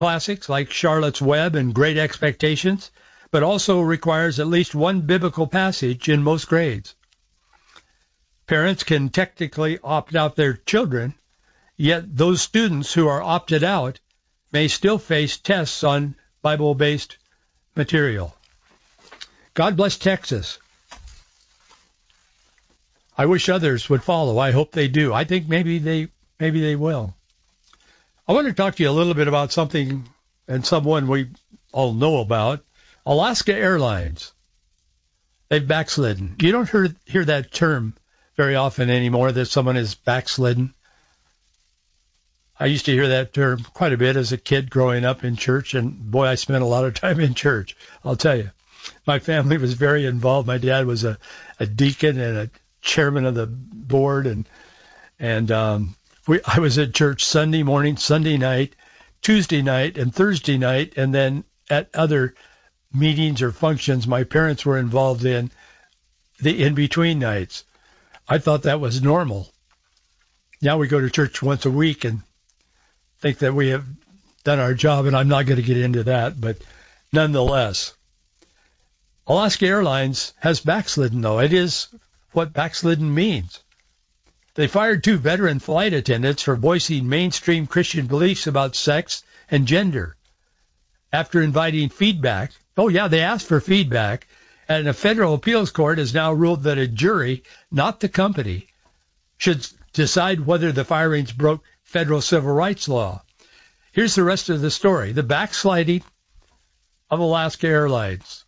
classics like Charlotte's Web and Great Expectations, but also requires at least one biblical passage in most grades. Parents can technically opt out their children, yet those students who are opted out may still face tests on Bible-based material. God bless Texas. I wish others would follow. I hope they do. I think maybe they will. I want to talk to you a little bit about something and someone we all know about. Alaska Airlines. They've backslidden. You don't hear that term very often anymore, that someone is backslidden. I used to hear that term quite a bit as a kid growing up in church, and boy, I spent a lot of time in church, I'll tell you. My family was very involved. My dad was a deacon and a chairman of the board, and I was at church Sunday morning, Sunday night, Tuesday night, and Thursday night, and then at other meetings or functions my parents were involved in the in-between nights. I thought that was normal. Now we go to church once a week and think that we have done our job, and I'm not going to get into that, but nonetheless, Alaska Airlines has backslidden, though. It is what backslidden means. They fired 2 veteran flight attendants for voicing mainstream Christian beliefs about sex and gender. After inviting feedback, they asked for feedback, and a federal appeals court has now ruled that a jury, not the company, should decide whether the firings broke federal civil rights law. Here's the rest of the story. The backsliding of Alaska Airlines.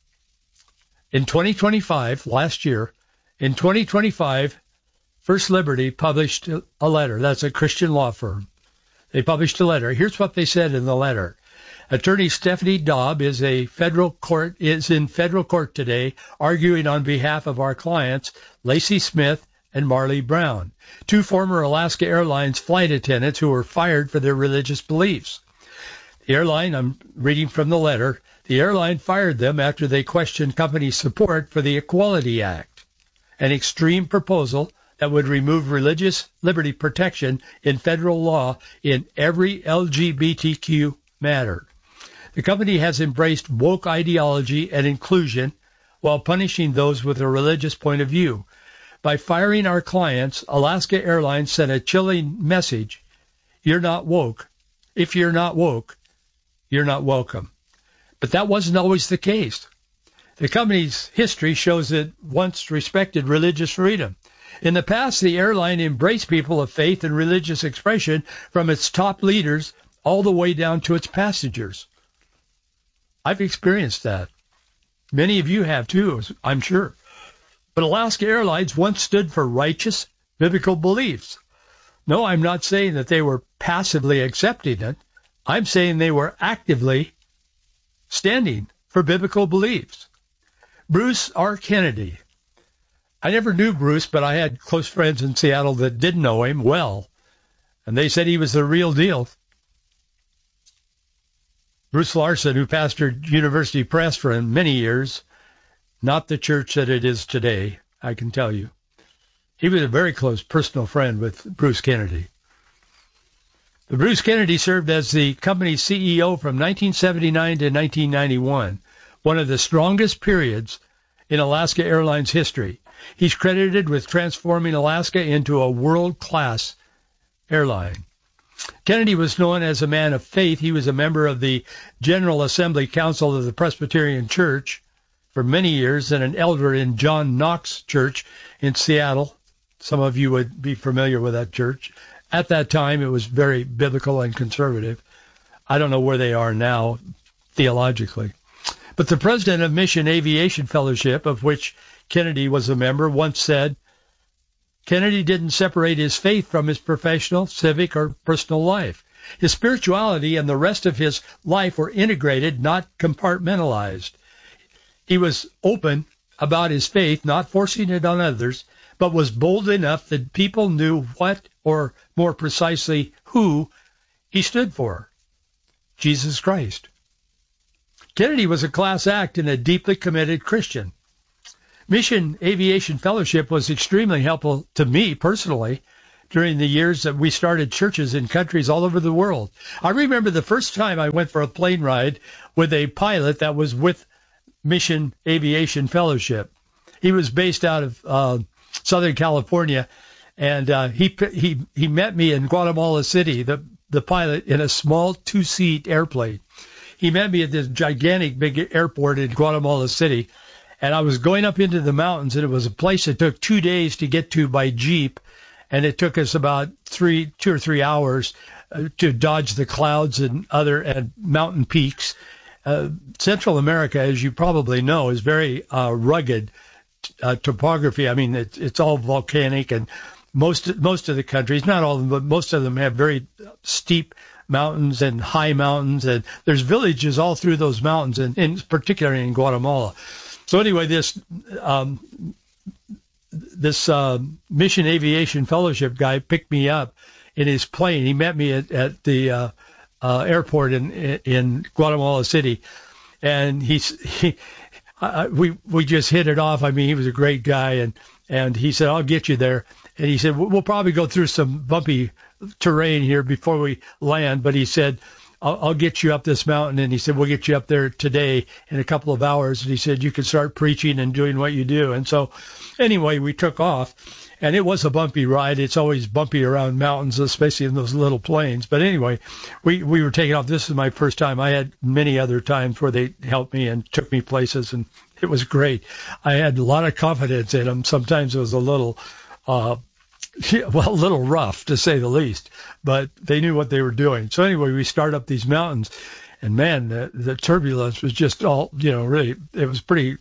In 2025, last year, in 2025, First Liberty published a letter. That's a Christian law firm. They published a letter. Here's what they said in the letter. Attorney Stephanie Dobb is in federal court today, arguing on behalf of our clients, Lacey Smith and Marley Brown, 2 former Alaska Airlines flight attendants who were fired for their religious beliefs. The airline, I'm reading from the letter, the airline fired them after they questioned company support for the Equality Act, an extreme proposal that would remove religious liberty protection in federal law in every LGBTQ matter. The company has embraced woke ideology and inclusion while punishing those with a religious point of view. By firing our clients, Alaska Airlines sent a chilling message. You're not woke. If you're not woke, you're not welcome. But that wasn't always the case. The company's history shows it once respected religious freedom. In the past, the airline embraced people of faith and religious expression from its top leaders all the way down to its passengers. I've experienced that. Many of you have too, I'm sure. But Alaska Airlines once stood for righteous biblical beliefs. No, I'm not saying that they were passively accepting it. I'm saying they were actively standing for biblical beliefs. Bruce R. Kennedy. I never knew Bruce, but I had close friends in Seattle that did know him well, and they said he was the real deal. Bruce Larson, who pastored University Press for many years, not the church that it is today, I can tell you. He was a very close personal friend with Bruce Kennedy. The Bruce Kennedy served as the company's CEO from 1979 to 1991, one of the strongest periods in Alaska Airlines history. He's credited with transforming Alaska into a world-class airline. Kennedy was known as a man of faith. He was a member of the General Assembly Council of the Presbyterian Church for many years and an elder in John Knox Church in Seattle. Some of you would be familiar with that church. At that time, it was very biblical and conservative. I don't know where they are now theologically. But the president of Mission Aviation Fellowship, of which Kennedy was a member, once said, Kennedy didn't separate his faith from his professional, civic, or personal life. His spirituality and the rest of his life were integrated, not compartmentalized. He was open about his faith, not forcing it on others, but was bold enough that people knew what, or more precisely, who he stood for. Jesus Christ. Kennedy was a class act and a deeply committed Christian. Mission Aviation Fellowship was extremely helpful to me personally during the years that we started churches in countries all over the world. I remember the first time I went for a plane ride with a pilot that was with Mission Aviation Fellowship. He was based out of Southern California, and he met me in Guatemala City, the pilot, in a small 2-seat airplane. He met me at this gigantic big airport in Guatemala City, and I was going up into the mountains, and it was a place that took 2 days to get to by Jeep, and it took us about 2 or 3 hours to dodge the clouds and mountain peaks. Central America, as you probably know, is very rugged topography. I mean, it's all volcanic, and most of the countries, not all of them, but most of them have very steep mountains and high mountains, and there's villages all through those mountains, and in particular in Guatemala. So anyway, this Mission Aviation Fellowship guy picked me up in his plane. He met me at the airport in Guatemala City, and we just hit it off. I mean, he was a great guy, and he said, "I'll get you there." And he said, "We'll probably go through some bumpy terrain here before we land," but he said, I'll get you up this mountain. And he said, "We'll get you up there today in a couple of hours." And he said, "You can start preaching and doing what you do." And so anyway, we took off, and it was a bumpy ride. It's always bumpy around mountains, especially in those little planes. But anyway, we were taking off. This is my first time. I had many other times where they helped me and took me places, and it was great. I had a lot of confidence in them. Sometimes it was a little rough, to say the least, but they knew what they were doing. So anyway, we start up these mountains, and man, the turbulence was just all, really, it was pretty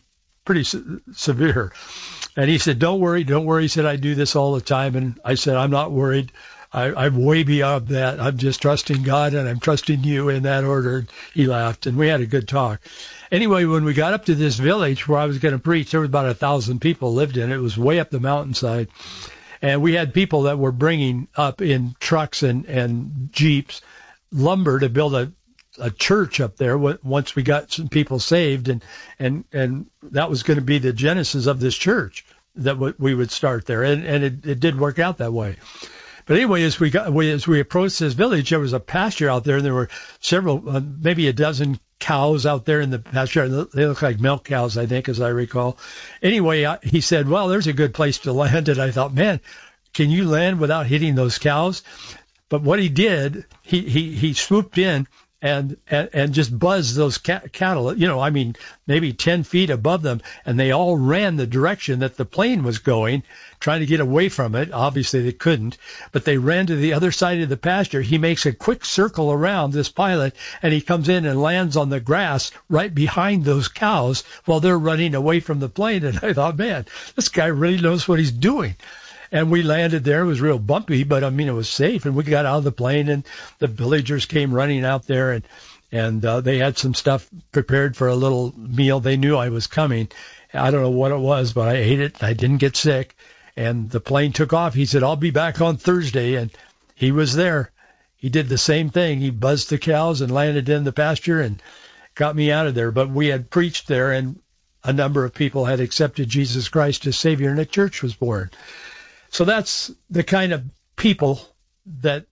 severe. And he said, don't worry. He said, "I do this all the time." And I said, "I'm not worried. I'm way beyond that. I'm just trusting God, and I'm trusting you," in that order. And he laughed, and we had a good talk. Anyway, when we got up to this village where I was going to preach, there was about 1,000 people lived in it. It was way up the mountainside. And we had people that were bringing up in trucks and Jeeps lumber to build a church up there once we got some people saved. And that was going to be the genesis of this church that we would start there. And it did work out that way. But anyway, as we approached this village, there was a pasture out there, and there were several, maybe a dozen cows out there in the pasture. They look like milk cows, I think, as I recall. Anyway, he said, "Well, there's a good place to land." And I thought, man, can you land without hitting those cows? But what he did, he swooped in and just buzzed those cattle, maybe 10 feet above them, and they all ran the direction that the plane was going, trying to get away from it. Obviously they couldn't, but they ran to the other side of the pasture. He makes a quick circle around, this pilot, and he comes in and lands on the grass right behind those cows while they're running away from the plane. And I thought, man, this guy really knows what he's doing. And we landed there. It was real bumpy, but it was safe. And we got out of the plane, and the villagers came running out there, and they had some stuff prepared for a little meal. They knew I was coming. I don't know what it was, but I ate it. I didn't get sick. And the plane took off. He said, "I'll be back on Thursday." And he was there. He did the same thing. He buzzed the cows and landed in the pasture and got me out of there. But we had preached there, and a number of people had accepted Jesus Christ as Savior, and a church was born. So that's the kind of people that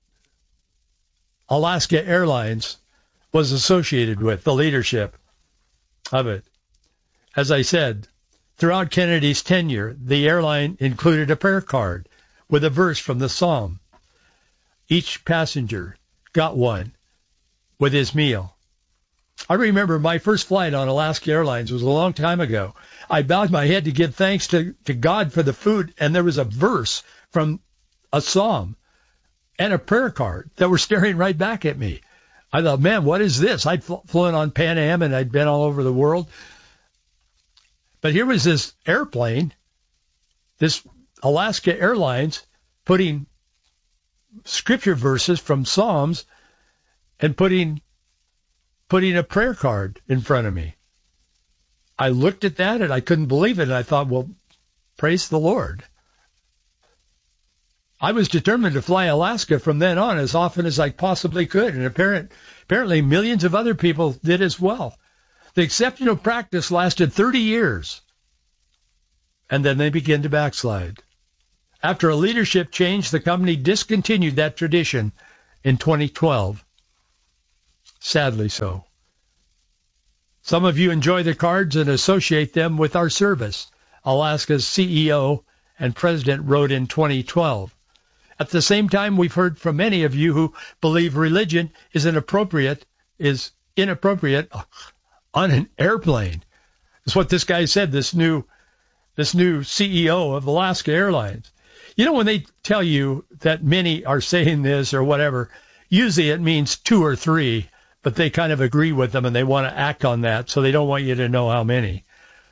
Alaska Airlines was associated with, the leadership of it. As I said, throughout Kennedy's tenure, the airline included a prayer card with a verse from the Psalm. Each passenger got one with his meal. I remember my first flight on Alaska Airlines was a long time ago. I bowed my head to give thanks to God for the food, and there was a verse from a psalm and a prayer card that were staring right back at me. I thought, man, what is this? I'd flown on Pan Am, and I'd been all over the world. But here was this airplane, this Alaska Airlines, putting scripture verses from Psalms and putting a prayer card in front of me. I looked at that and I couldn't believe it. And I thought, well, praise the Lord. I was determined to fly Alaska from then on as often as I possibly could. And apparently millions of other people did as well. The exceptional practice lasted 30 years. And then they began to backslide. After a leadership change, the company discontinued that tradition in 2012. Sadly so. Some of you enjoy the cards and associate them with our service, Alaska's CEO and president wrote in 2012. At the same time, we've heard from many of you who believe religion is inappropriate on an airplane. That's what this guy said, this new CEO of Alaska Airlines. You know, when they tell you that many are saying this or whatever, usually it means 2 or 3, but they kind of agree with them and they want to act on that, so they don't want you to know how many.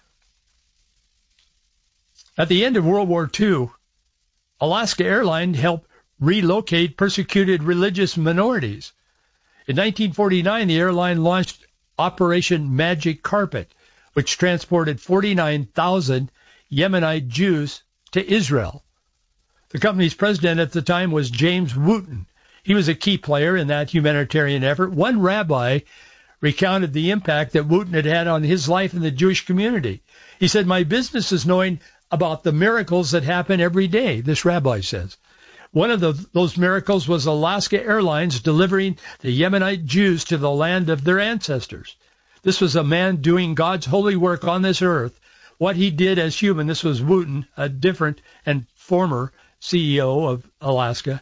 At the end of World War II, Alaska Airlines helped relocate persecuted religious minorities. In 1949, the airline launched Operation Magic Carpet, which transported 49,000 Yemenite Jews to Israel. The company's president at the time was James Wooten. He was a key player in that humanitarian effort. One rabbi recounted the impact that Wooten had had on his life in the Jewish community. He said, "My business is knowing about the miracles that happen every day," this rabbi says. One of those miracles was Alaska Airlines delivering the Yemenite Jews to the land of their ancestors. This was a man doing God's holy work on this earth. What he did as human, this was Wooten, a different and former CEO of Alaska.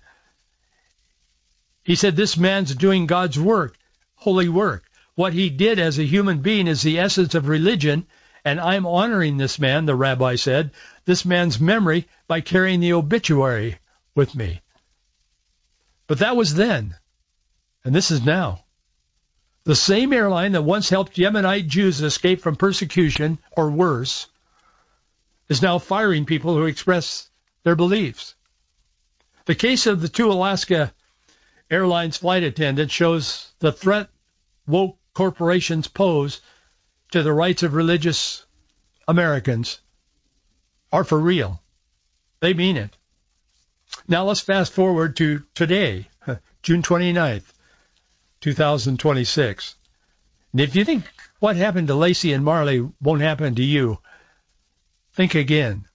He said, "This man's doing God's work, holy work. What he did as a human being is the essence of religion, and I'm honoring this man," the rabbi said, "this man's memory by carrying the obituary with me." But that was then, and this is now. The same airline that once helped Yemenite Jews escape from persecution, or worse, is now firing people who express their beliefs. The case of the 2 Alaska Airlines flight attendants shows the threat woke corporations pose to the rights of religious Americans are for real. They mean it. Now let's fast forward to today, June 29th, 2026. And if you think what happened to Lacey and Marley won't happen to you, think again.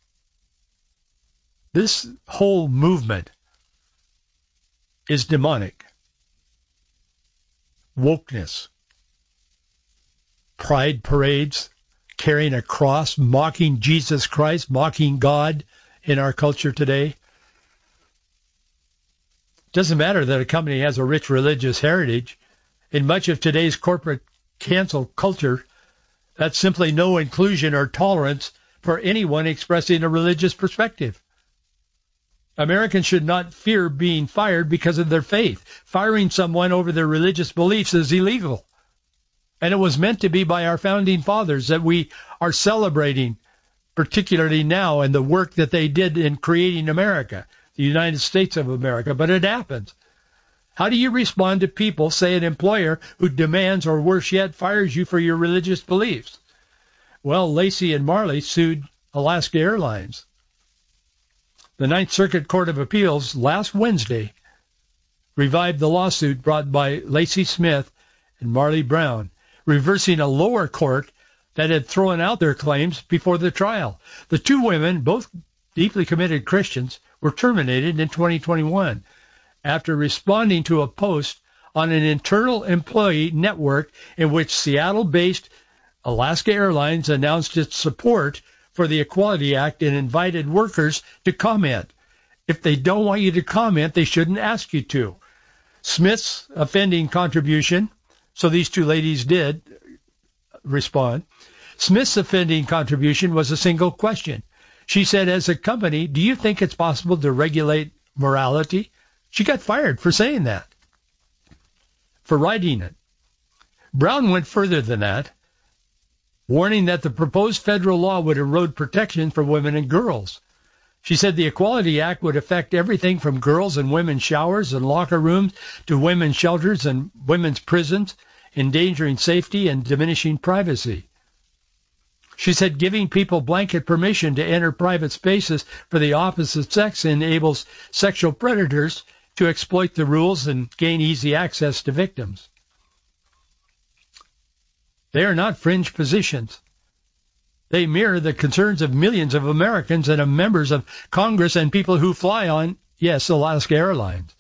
This whole movement is demonic. Wokeness. Pride parades, carrying a cross, mocking Jesus Christ, mocking God in our culture today. It doesn't matter that a company has a rich religious heritage. In much of today's corporate cancel culture, that's simply no inclusion or tolerance for anyone expressing a religious perspective. Americans should not fear being fired because of their faith. Firing someone over their religious beliefs is illegal. And it was meant to be by our founding fathers that we are celebrating, particularly now, and the work that they did in creating America, the United States of America. But it happens. How do you respond to people, say an employer, who demands, or worse yet, fires you for your religious beliefs? Well, Lacey and Marley sued Alaska Airlines. The Ninth Circuit Court of Appeals last Wednesday revived the lawsuit brought by Lacey Smith and Marley Brown, reversing a lower court that had thrown out their claims before the trial. The 2 women, both deeply committed Christians, were terminated in 2021 after responding to a post on an internal employee network in which Seattle-based Alaska Airlines announced its support for the Equality Act and invited workers to comment. If they don't want you to comment, they shouldn't ask you to. Smith's offending contribution, so these 2 ladies did respond. Smith's offending contribution was a single question. She said, as a company, do you think it's possible to regulate morality? She got fired for saying that, for writing it. Brown went further than that, warning that the proposed federal law would erode protection for women and girls. She said the Equality Act would affect everything from girls and women's showers and locker rooms to women's shelters and women's prisons, endangering safety and diminishing privacy. She said giving people blanket permission to enter private spaces for the opposite sex enables sexual predators to exploit the rules and gain easy access to victims. They are not fringe positions. They mirror the concerns of millions of Americans and of members of Congress and people who fly on, yes, Alaska Airlines.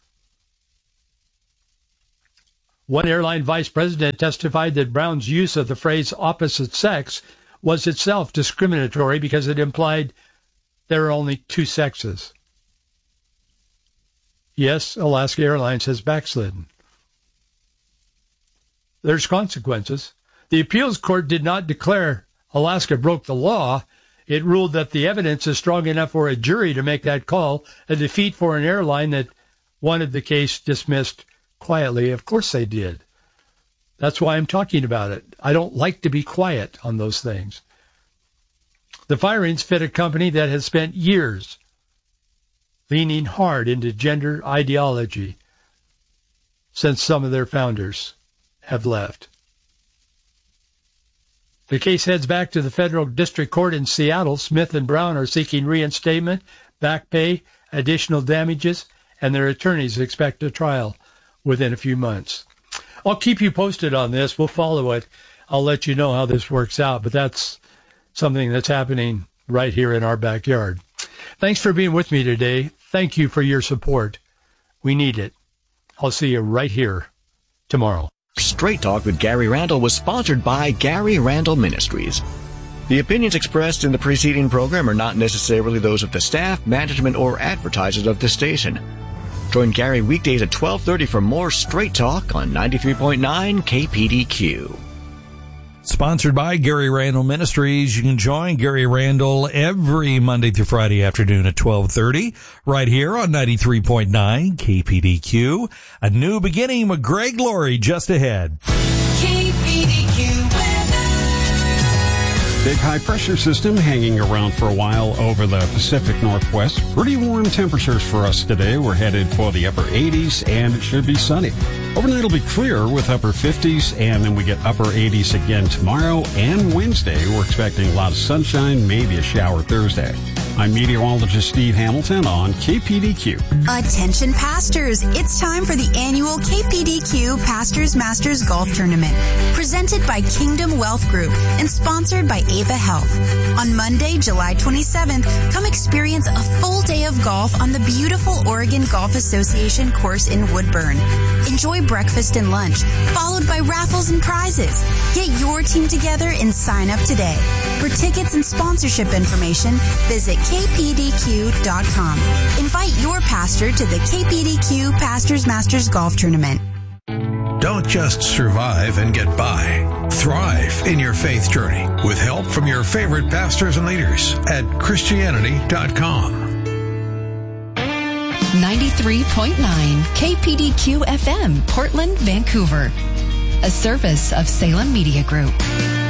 One airline vice president testified that Brown's use of the phrase opposite sex was itself discriminatory because it implied there are only two sexes. Yes, Alaska Airlines has backslidden. There's consequences. The appeals court did not declare Alaska broke the law. It ruled that the evidence is strong enough for a jury to make that call, a defeat for an airline that wanted the case dismissed quietly. Of course they did. That's why I'm talking about it. I don't like to be quiet on those things. The firings fit a company that has spent years leaning hard into gender ideology since some of their founders have left. The case heads back to the federal district court in Seattle. Smith and Brown are seeking reinstatement, back pay, additional damages, and their attorneys expect a trial within a few months. I'll keep you posted on this. We'll follow it. I'll let you know how this works out, but that's something that's happening right here in our backyard. Thanks for being with me today. Thank you for your support. We need it. I'll see you right here tomorrow. Straight Talk with Gary Randall was sponsored by Gary Randall Ministries. The opinions expressed in the preceding program are not necessarily those of the staff, management, or advertisers of the station. Join Gary weekdays at 12:30 for more Straight Talk on 93.9 KPDQ. Sponsored by Gary Randall Ministries. You can join Gary Randall every Monday through Friday afternoon at 12:30 right here on 93.9 KPDQ. A new beginning with Greg Laurie just ahead. KPDQ weather. Big high-pressure system hanging around for a while over the Pacific Northwest. Pretty warm temperatures for us today. We're headed for the upper 80s, and it should be sunny. Overnight will be clear with upper 50s, and then we get upper 80s again tomorrow and Wednesday. We're expecting a lot of sunshine, maybe a shower Thursday. I'm meteorologist Steve Hamilton on KPDQ. Attention pastors, it's time for the annual KPDQ Pastors Masters Golf Tournament, presented by Kingdom Wealth Group and sponsored by Ava Health. On Monday, July 27th, come experience a full day of golf on the beautiful Oregon Golf Association course in Woodburn. Enjoy breakfast and lunch, followed by raffles and prizes. Get your team together and sign up today. For tickets and sponsorship information, visit kpdq.com. Invite your pastor to the KPDQ Pastors Masters Golf Tournament. Don't just survive and get by. Thrive in your faith journey with help from your favorite pastors and leaders at Christianity.com. 93.9 KPDQ FM, Portland, Vancouver. A service of Salem Media Group.